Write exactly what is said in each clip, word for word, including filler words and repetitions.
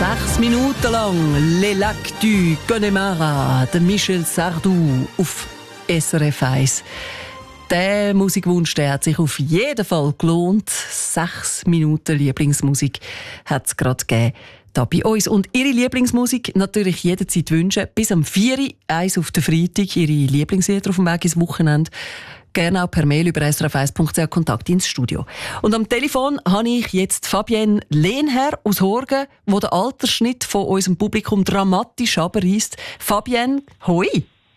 Sechs Minuten lang «Les Lacs du Connemara» de Michel Sardou auf S R F eins. Der Musikwunsch, der hat sich auf jeden Fall gelohnt. Sechs Minuten Lieblingsmusik hat es gerade gegeben da bei uns. Und Ihre Lieblingsmusik natürlich jederzeit wünschen. Bis am vier Uhr, eins auf den Freitag, Ihre Lieblingslieder auf dem Weg ins Wochenende. Gerne auch per Mail über s r f eins punkt c h Kontakt ins Studio. Und am Telefon habe ich jetzt Fabienne Lehnherr aus Horgen, wo der Altersschnitt von unserem Publikum dramatisch runterreisst. Fabienne, hoi!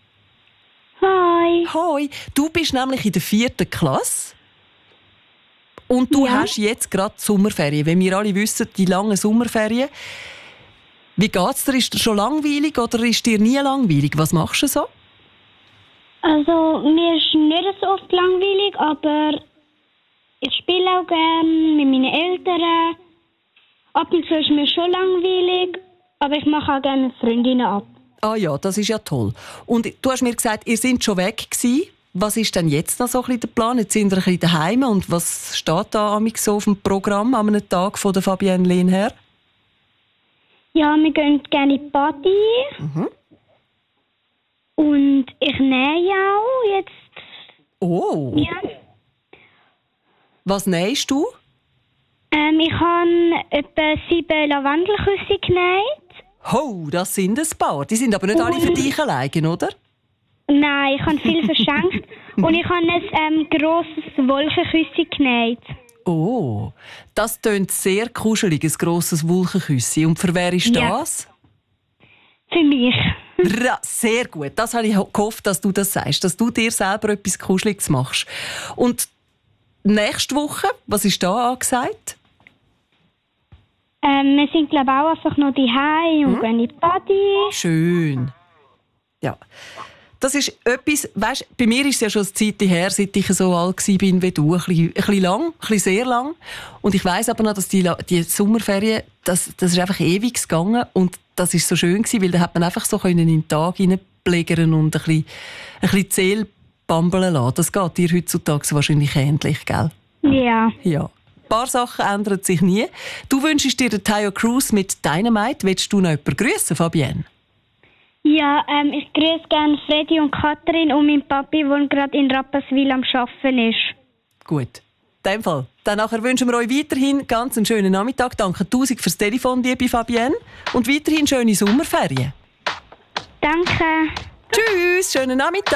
Hoi! Hoi! Du bist nämlich in der vierten Klasse. Und du Ja. hast jetzt gerade Sommerferien. Wie wir alle wissen, die langen Sommerferien. Wie geht's dir? Ist dir schon langweilig oder ist dir nie langweilig? Was machst du so? Also, mir ist nicht so oft langweilig, aber ich spiele auch gerne mit meinen Eltern. Ab und zu ist mir schon langweilig, aber ich mache auch gerne mit Freundinnen ab. Ah ja, das ist ja toll. Und du hast mir gesagt, ihr seid schon weg gewesen. Was ist denn jetzt noch so ein bisschen der Plan? Jetzt sind wir ein bisschen daheim und was steht da amigs so auf dem Programm an einem Tag von der Fabienne Lehnherr? Ja, wir gehen gerne in die Party. Mhm. Und ich nähe auch jetzt. Oh, Ja. was nähst du? Ähm, ich habe etwa sieben Lavendelküsse genäht. Oh, das sind ein paar. Die sind aber nicht alle für dich alleine, oder? Nein, ich habe viel verschenkt. Und ich habe ein ähm, grosses Wolkenküsse genäht. Oh, das tönt sehr kuschelig, ein grosses Wolkenküssi. Und für wer ist Ja. das? Für mich. Ra, sehr gut. Das habe ich gehofft, dass du das sagst, dass du dir selber etwas Kuscheliges machst. Und nächste Woche, was ist da angesagt? Ähm, wir sind, glaube ich, auch einfach noch daheim und Mhm. gehen in die Party. Schön. Ja. Das ist etwas, weißt, bei mir ist es ja schon eine Zeit her, seit ich so alt war wie du. Ein bisschen, ein bisschen lang, ein bisschen sehr lang. Und ich weiss aber noch, dass die, La- die Sommerferien, das, das ist einfach ewig gegangen. Und das ist so schön gewesen, weil da hat man einfach so können in den Tag hineinpflegern und ein bisschen, ein bisschen die Seele bambeln lassen. Das geht dir heutzutage wahrscheinlich ähnlich, gell? Ja. Ja. Ein paar Sachen ändern sich nie. Du wünschst dir den Tayo Cruz mit Dynamite. Willst du noch jemanden grüssen, Fabienne? Ja, ähm, ich grüße gerne Freddy und Katrin und meinen Papi, der gerade in Rapperswil am Arbeiten ist. Gut. In dem Fall. Dann nachher wünschen wir euch weiterhin ganz einen schönen Nachmittag. Danke tausend fürs Telefon, liebe Fabienne. Und weiterhin schöne Sommerferien. Danke. Tschüss, schönen Nachmittag.